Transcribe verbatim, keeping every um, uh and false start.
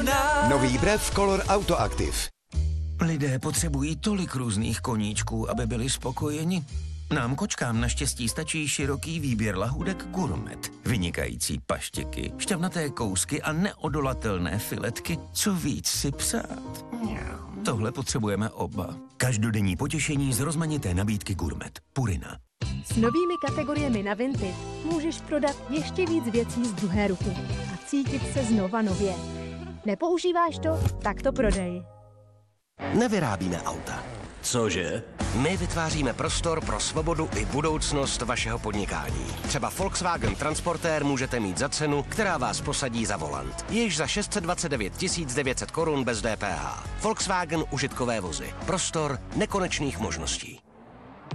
Purina. Nový brev Color Auto Active. Lidé potřebují tolik různých koníčků, aby byli spokojeni. Nám kočkám naštěstí stačí široký výběr lahůdek Gourmet. Vynikající paštěky, šťavnaté kousky a neodolatelné filetky. Co víc si přát? Tohle potřebujeme oba. Každodenní potěšení z rozmanité nabídky Gourmet. Purina. S novými kategoriemi na Vinted můžeš prodat ještě víc věcí z druhé ruky a cítit se znova nově. Nepoužíváš to? Tak to prodej. Nevyrábíme auta. Cože? My vytváříme prostor pro svobodu i budoucnost vašeho podnikání. Třeba Volkswagen Transportér můžete mít za cenu, která vás posadí za volant. Již za šest set dvacet devět tisíc devět set korun bez D P H. Volkswagen užitkové vozy. Prostor nekonečných možností.